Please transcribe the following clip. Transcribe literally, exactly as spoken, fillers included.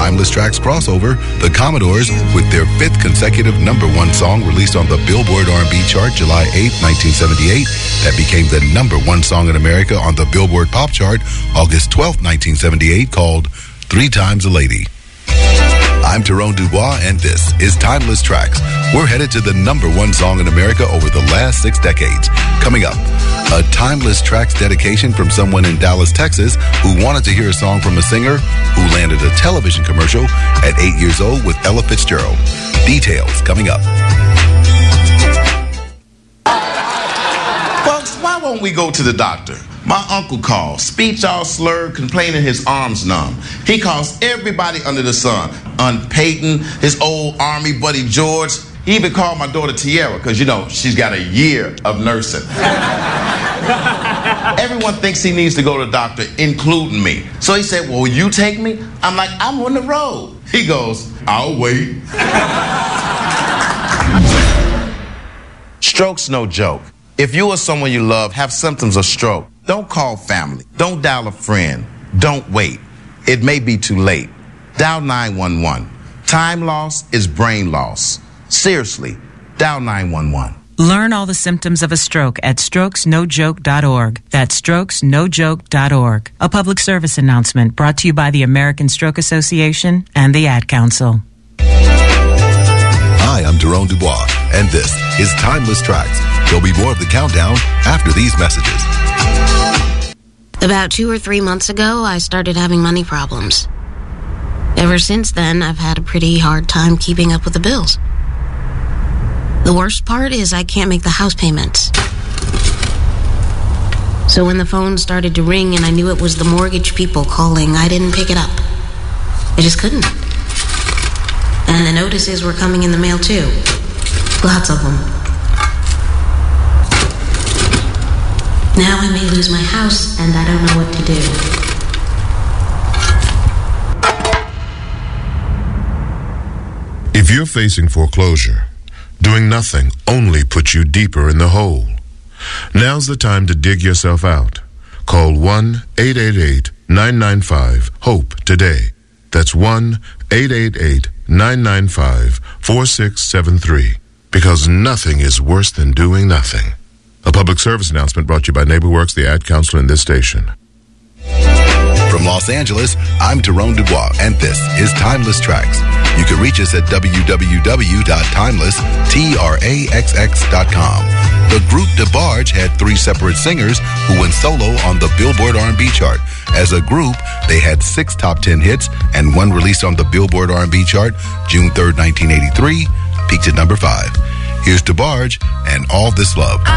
Timeless Tracks crossover, the Commodores, with their fifth consecutive number one song released on the Billboard R and B chart July eighth, nineteen seventy-eight, that became the number one song in America on the Billboard Pop chart August twelfth, nineteen seventy-eight, called Three Times a Lady. I'm Tyrone Dubois, and this is Timeless Tracks. We're headed to the number one song in America over the last six decades. Coming up, a Timeless Tracks dedication from someone in Dallas, Texas, who wanted to hear a song from a singer who landed a television commercial at eight years old with Ella Fitzgerald. Details coming up. Folks, why won't we go to the doctor? My uncle calls, speech all slurred, complaining his arms numb. He calls everybody under the sun. Aunt Peyton, his old army buddy George. He even called my daughter Tiara, because, you know, she's got a year of nursing. Everyone thinks he needs to go to the doctor, including me. So he said, well, will you take me? I'm like, I'm on the road. He goes, I'll wait. Stroke's no joke. If you or someone you love have symptoms of stroke, don't call family. Don't dial a friend. Don't wait. It may be too late. Dial nine one one. Time loss is brain loss. Seriously, dial nine one one. Learn all the symptoms of a stroke at strokes no joke dot org. That's strokes no joke dot org. A public service announcement brought to you by the American Stroke Association and the Ad Council. Hi, I'm Tyrone Dubois, and this is Timeless Tracks. There'll be more of the countdown after these messages. About two or three months ago, I started having money problems. Ever since then, I've had a pretty hard time keeping up with the bills. The worst part is I can't make the house payments. So when the phone started to ring and I knew it was the mortgage people calling, I didn't pick it up. I just couldn't. And the notices were coming in the mail too. Lots of them. Now I may lose my house and I don't know what to do. If you're facing foreclosure, doing nothing only puts you deeper in the hole. Now's the time to dig yourself out. Call one eight eight eight nine nine five HOPE today. That's one eight eight eight nine nine five four six seven three. Because nothing is worse than doing nothing. A public service announcement brought to you by NeighborWorks, the Ad Council, and this station. From Los Angeles, I'm Tyrone Dubois, and this is Timeless Tracks. You can reach us at w w w dot timeless tracks dot com. The group DeBarge had three separate singers who went solo on the Billboard R and B chart. As a group, they had six top ten hits and one released on the Billboard R and B chart June third, nineteen eighty-three, peaked at number five. Here's DeBarge and All This Love.